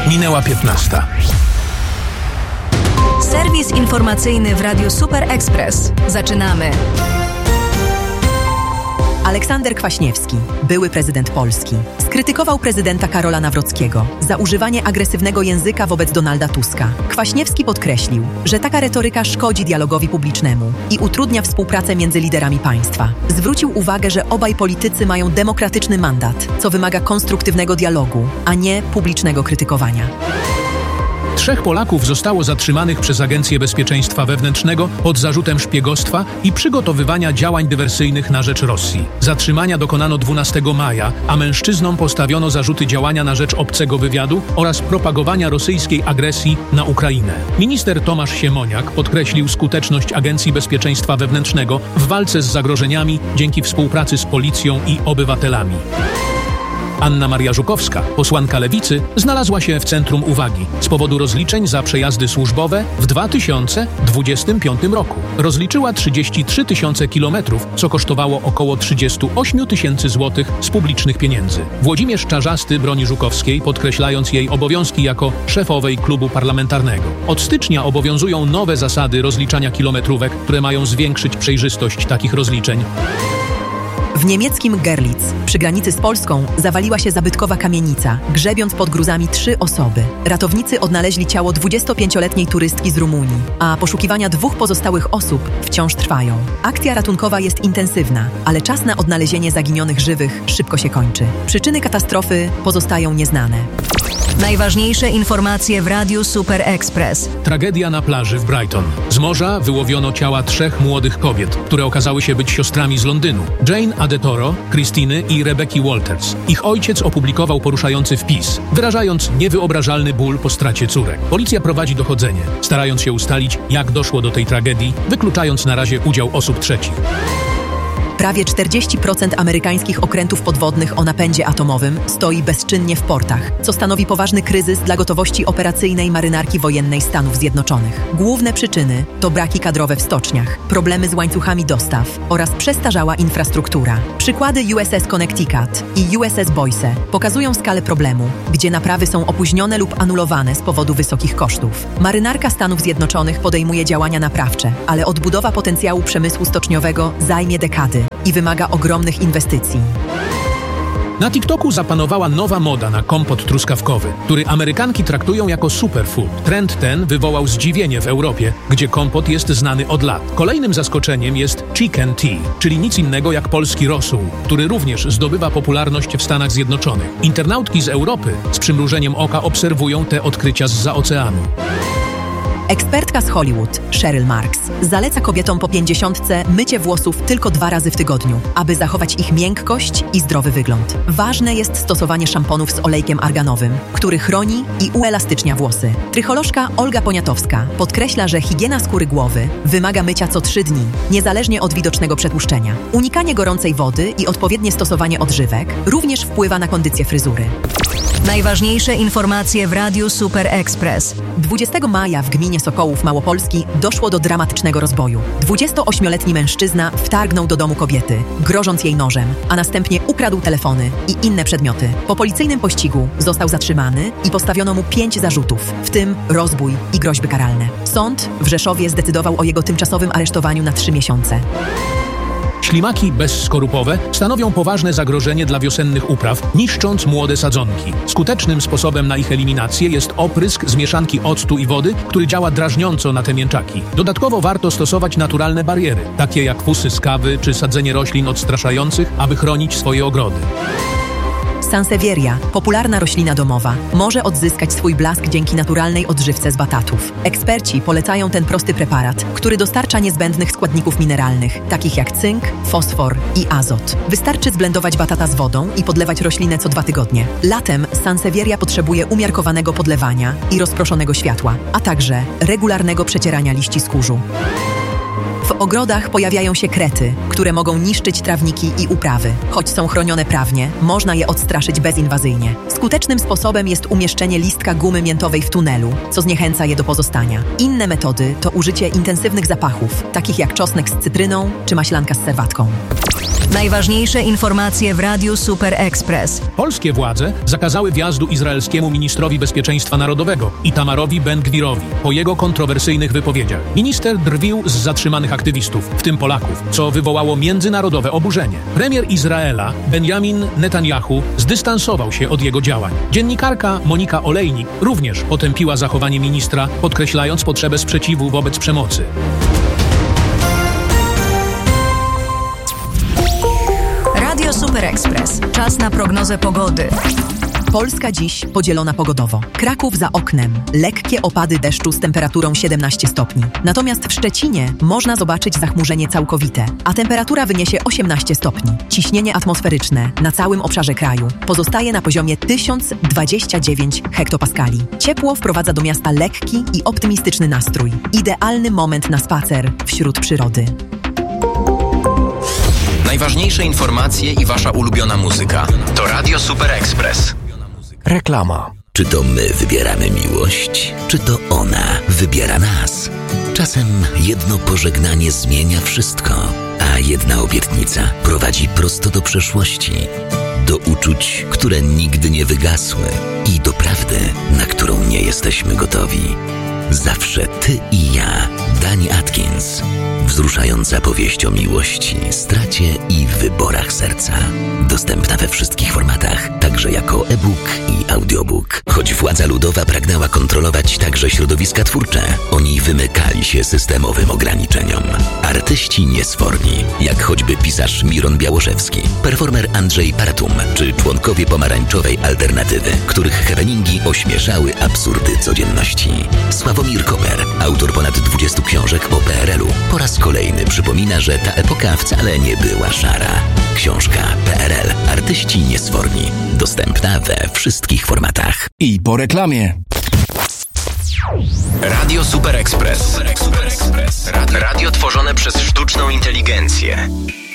Minęła 15. Serwis informacyjny w Radiu Super Express. Zaczynamy. Aleksander Kwaśniewski, były prezydent Polski, skrytykował prezydenta Karola Nawrockiego za używanie agresywnego języka wobec Donalda Tuska. Kwaśniewski podkreślił, że taka retoryka szkodzi dialogowi publicznemu i utrudnia współpracę między liderami państwa. Zwrócił uwagę, że obaj politycy mają demokratyczny mandat, co wymaga konstruktywnego dialogu, a nie publicznego krytykowania. 3 Polaków zostało zatrzymanych przez Agencję Bezpieczeństwa Wewnętrznego pod zarzutem szpiegostwa i przygotowywania działań dywersyjnych na rzecz Rosji. Zatrzymania dokonano 12 maja, a mężczyznom postawiono zarzuty działania na rzecz obcego wywiadu oraz propagowania rosyjskiej agresji na Ukrainę. Minister Tomasz Siemoniak podkreślił skuteczność Agencji Bezpieczeństwa Wewnętrznego w walce z zagrożeniami dzięki współpracy z policją i obywatelami. Anna Maria Żukowska, posłanka Lewicy, znalazła się w centrum uwagi z powodu rozliczeń za przejazdy służbowe w 2025 roku. Rozliczyła 33 000 kilometrów, co kosztowało około 38 000 złotych z publicznych pieniędzy. Włodzimierz Czarzasty broni Żukowskiej, podkreślając jej obowiązki jako szefowej klubu parlamentarnego. Od stycznia obowiązują nowe zasady rozliczania kilometrówek, które mają zwiększyć przejrzystość takich rozliczeń. W niemieckim Görlitz, przy granicy z Polską, zawaliła się zabytkowa kamienica, grzebiąc pod gruzami 3 osoby. Ratownicy odnaleźli ciało 25-letniej turystki z Rumunii, a poszukiwania 2 pozostałych osób wciąż trwają. Akcja ratunkowa jest intensywna, ale czas na odnalezienie zaginionych żywych szybko się kończy. Przyczyny katastrofy pozostają nieznane. Najważniejsze informacje w Radiu Super Express. Tragedia na plaży w Brighton. Z morza wyłowiono ciała 3 młodych kobiet, które okazały się być siostrami z Londynu. Jane Adetoro, Christiny i Rebecki Walters. Ich ojciec opublikował poruszający wpis, wyrażając niewyobrażalny ból po stracie córek. Policja prowadzi dochodzenie, starając się ustalić, jak doszło do tej tragedii, wykluczając na razie udział osób trzecich. Prawie 40% amerykańskich okrętów podwodnych o napędzie atomowym stoi bezczynnie w portach, co stanowi poważny kryzys dla gotowości operacyjnej marynarki wojennej Stanów Zjednoczonych. Główne przyczyny to braki kadrowe w stoczniach, problemy z łańcuchami dostaw oraz przestarzała infrastruktura. Przykłady USS Connecticut i USS Boise pokazują skalę problemu, gdzie naprawy są opóźnione lub anulowane z powodu wysokich kosztów. Marynarka Stanów Zjednoczonych podejmuje działania naprawcze, ale odbudowa potencjału przemysłu stoczniowego zajmie dekady i wymaga ogromnych inwestycji. Na TikToku zapanowała nowa moda na kompot truskawkowy, który Amerykanki traktują jako superfood. Trend ten wywołał zdziwienie w Europie, gdzie kompot jest znany od lat. Kolejnym zaskoczeniem jest chicken tea, czyli nic innego jak polski rosół, który również zdobywa popularność w Stanach Zjednoczonych. Internautki z Europy z przymrużeniem oka obserwują te odkrycia zza oceanu. Ekspertka z Hollywood, Cheryl Marks, zaleca kobietom po 50 mycie włosów tylko 2 razy w tygodniu, aby zachować ich miękkość i zdrowy wygląd. Ważne jest stosowanie szamponów z olejkiem arganowym, który chroni i uelastycznia włosy. Trycholożka Olga Poniatowska podkreśla, że higiena skóry głowy wymaga mycia co 3 dni, niezależnie od widocznego przetłuszczenia. Unikanie gorącej wody i odpowiednie stosowanie odżywek również wpływa na kondycję fryzury. Najważniejsze informacje w Radiu Super Express. 20 maja w gminie Sokołów Małopolski doszło do dramatycznego rozboju. 28-letni mężczyzna wtargnął do domu kobiety, grożąc jej nożem, a następnie ukradł telefony i inne przedmioty. Po policyjnym pościgu został zatrzymany i postawiono mu 5 zarzutów, w tym rozbój i groźby karalne. Sąd w Rzeszowie zdecydował o jego tymczasowym aresztowaniu na 3 miesiące. Ślimaki bezskorupowe stanowią poważne zagrożenie dla wiosennych upraw, niszcząc młode sadzonki. Skutecznym sposobem na ich eliminację jest oprysk z mieszanki octu i wody, który działa drażniąco na te mięczaki. Dodatkowo warto stosować naturalne bariery, takie jak fusy z kawy czy sadzenie roślin odstraszających, aby chronić swoje ogrody. Sansevieria, popularna roślina domowa, może odzyskać swój blask dzięki naturalnej odżywce z batatów. Eksperci polecają ten prosty preparat, który dostarcza niezbędnych składników mineralnych, takich jak cynk, fosfor i azot. Wystarczy zblendować batata z wodą i podlewać roślinę co 2 tygodnie. Latem Sansevieria potrzebuje umiarkowanego podlewania i rozproszonego światła, a także regularnego przecierania liści z kurzu. W ogrodach pojawiają się krety, które mogą niszczyć trawniki i uprawy. Choć są chronione prawnie, można je odstraszyć bezinwazyjnie. Skutecznym sposobem jest umieszczenie listka gumy miętowej w tunelu, co zniechęca je do pozostania. Inne metody to użycie intensywnych zapachów, takich jak czosnek z cytryną czy maślanka z serwatką. Najważniejsze informacje w Radiu Super Express. Polskie władze zakazały wjazdu izraelskiemu ministrowi bezpieczeństwa narodowego Itamarowi Ben-Gvirowi po jego kontrowersyjnych wypowiedziach. Minister drwił z zatrzymanych aktywistów, w tym Polaków, co wywołało międzynarodowe oburzenie. Premier Izraela Benjamin Netanyahu zdystansował się od jego działań. Dziennikarka Monika Olejnik również potępiła zachowanie ministra, podkreślając potrzebę sprzeciwu wobec przemocy. Radio Super Express. Czas na prognozę pogody. Polska dziś podzielona pogodowo. Kraków za oknem. Lekkie opady deszczu z temperaturą 17 stopni. Natomiast w Szczecinie można zobaczyć zachmurzenie całkowite, a temperatura wyniesie 18 stopni. Ciśnienie atmosferyczne na całym obszarze kraju pozostaje na poziomie 1029 hektopaskali. Ciepło wprowadza do miasta lekki i optymistyczny nastrój. Idealny moment na spacer wśród przyrody. Najważniejsze informacje i wasza ulubiona muzyka to Radio Super Express. Reklama. Czy to my wybieramy miłość, czy to ona wybiera nas? Czasem jedno pożegnanie zmienia wszystko, a jedna obietnica prowadzi prosto do przeszłości, do uczuć, które nigdy nie wygasły i do prawdy, na którą nie jesteśmy gotowi. Zawsze ty i ja. Dani Atkins. Wzruszająca powieść o miłości, stracie i wyborach serca. Dostępna we wszystkich formatach, także jako e-book i audiobook. Choć władza ludowa pragnęła kontrolować także środowiska twórcze, oni wymykali się systemowym ograniczeniom. Artyści niesforni, jak choćby pisarz Miron Białoszewski, performer Andrzej Paratum, czy członkowie pomarańczowej alternatywy, których happeningi ośmieszały absurdy codzienności. Sławomir Koper, autor ponad 20 książek o PRL-u, po raz kolejny przypomina, że ta epoka wcale nie była szara. Książka PRL. Artyści niesforni. Dostępna we wszystkich formatach. I po reklamie. Radio Super Express. Radio tworzone przez sztuczną inteligencję.